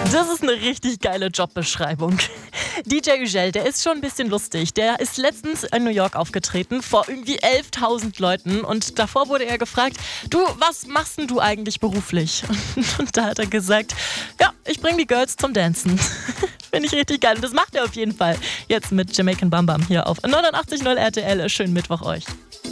Das ist eine richtig geile Jobbeschreibung. DJ Ugel, der ist schon ein bisschen lustig. Der ist letztens in New York aufgetreten vor irgendwie 11.000 Leuten und davor wurde er gefragt, du, was machst denn du eigentlich beruflich? Und da hat er gesagt, ja, ich bringe die Girls zum Dancen. Finde ich richtig geil und das macht er auf jeden Fall. Jetzt mit Jamaican Bam Bam hier auf 89.0 RTL. Schönen Mittwoch euch.